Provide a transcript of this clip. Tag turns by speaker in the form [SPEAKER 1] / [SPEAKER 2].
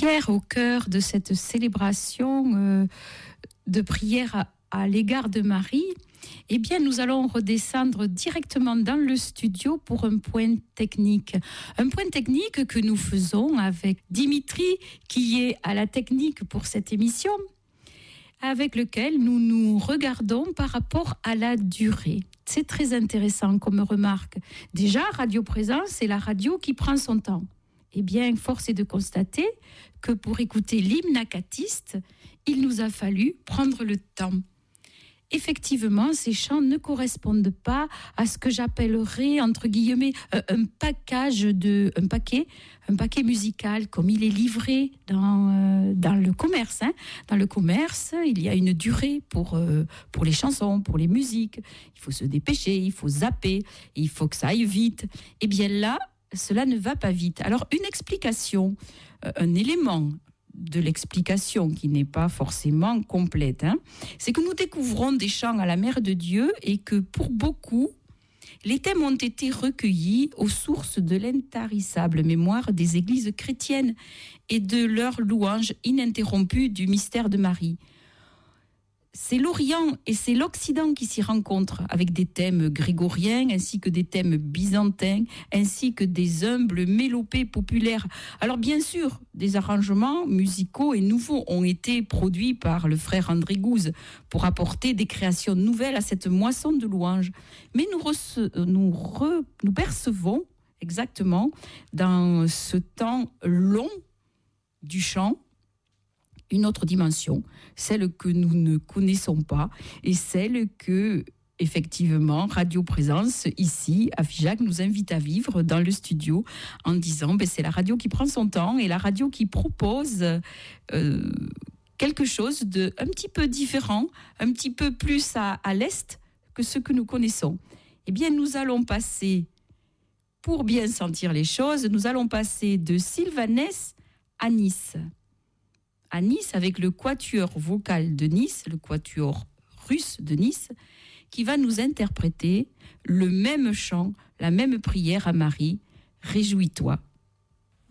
[SPEAKER 1] Pierre, au cœur de cette célébration de prière à l'égard de Marie, eh bien, nous allons redescendre directement dans le studio pour un point technique. Un point technique que nous faisons avec Dimitri, qui est à la technique pour cette émission, avec lequel nous nous regardons par rapport à la durée. C'est très intéressant comme remarque. Déjà, Radio Présence, c'est la radio qui prend son temps. Eh bien, force est de constater que pour écouter l'hymne acatiste, il nous a fallu prendre le temps. Effectivement, ces chants ne correspondent pas à ce que j'appellerais, entre guillemets, un paquet musical, comme il est livré dans le commerce. Dans le commerce, il y a une durée pour les chansons, pour les musiques. Il faut se dépêcher, il faut zapper, il faut que ça aille vite. Eh bien là, cela ne va pas vite. Alors, une explication, un élément de l'explication qui n'est pas forcément complète, c'est que nous découvrons des chants à la Mère de Dieu et que pour beaucoup, les thèmes ont été recueillis aux sources de l'intarissable mémoire des églises chrétiennes et de leur louange ininterrompue du mystère de Marie. C'est l'Orient et c'est l'Occident qui s'y rencontrent, avec des thèmes grégoriens ainsi que des thèmes byzantins, ainsi que des humbles mélopées populaires. Alors bien sûr, des arrangements musicaux et nouveaux ont été produits par le frère André Gouze pour apporter des créations nouvelles à cette moisson de louanges. Mais nous percevons exactement dans ce temps long du chant une autre dimension, celle que nous ne connaissons pas et celle que, effectivement, Radio Présence, ici, à Figeac, nous invite à vivre dans le studio en disant c'est la radio qui prend son temps et la radio qui propose quelque chose de un petit peu différent, un petit peu plus à l'est que ce que nous connaissons. Eh bien, nous allons passer, pour bien sentir les choses, nous allons passer de Sylvanès à Nice. À Nice, avec le quatuor vocal de Nice, le quatuor russe de Nice, qui va nous interpréter le même chant, la même prière à Marie. Réjouis-toi,